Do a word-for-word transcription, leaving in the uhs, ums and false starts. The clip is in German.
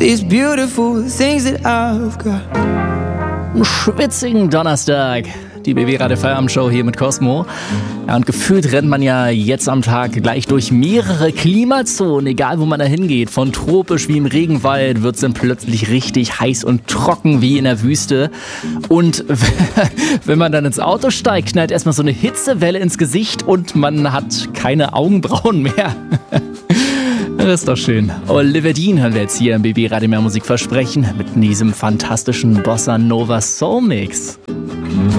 these beautiful things that I've got. Schwitzigen Donnerstag. Die B B-Radio Feierabendshow hier mit Cosmo. Ja, und gefühlt rennt man ja jetzt am Tag gleich durch mehrere Klimazonen, egal wo man da hingeht. Von tropisch wie im Regenwald wird es dann plötzlich richtig heiß und trocken wie in der Wüste. Und wenn man dann ins Auto steigt, knallt erstmal so eine Hitzewelle ins Gesicht und man hat keine Augenbrauen mehr. Das ist doch schön. Oliver Dean hören wir jetzt hier im B B-Radio mehr Musik versprechen mit diesem fantastischen Bossa Nova Soul Mix.